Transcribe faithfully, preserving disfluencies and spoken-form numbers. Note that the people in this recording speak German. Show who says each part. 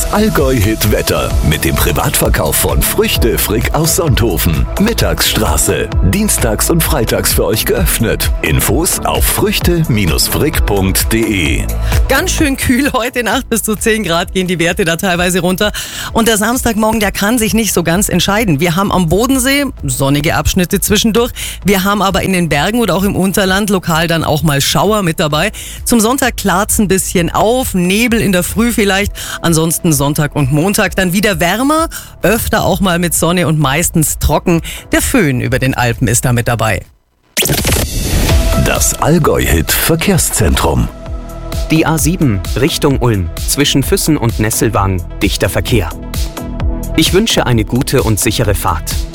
Speaker 1: Allgäu-Hit-Wetter mit dem Privatverkauf von Früchte Frick aus Sonthofen. Mittagsstraße. Dienstags und freitags für euch geöffnet. Infos auf früchte frick punkt de.
Speaker 2: Ganz schön kühl heute Nacht, bis zu zehn Grad gehen die Werte da teilweise runter. Und der Samstagmorgen, der kann sich nicht so ganz entscheiden. Wir haben am Bodensee sonnige Abschnitte zwischendurch. Wir haben aber in den Bergen oder auch im Unterland lokal dann auch mal Schauer mit dabei. Zum Sonntag klart's ein bisschen auf, Nebel in der Früh vielleicht. Ansonsten Sonntag und Montag dann wieder wärmer, öfter auch mal mit Sonne und meistens trocken. Der Föhn über den Alpen ist da mit dabei.
Speaker 1: Das Allgäu-Hit-Verkehrszentrum.
Speaker 3: Die A sieben Richtung Ulm, zwischen Füssen und Nesselwang, dichter Verkehr. Ich wünsche eine gute und sichere Fahrt.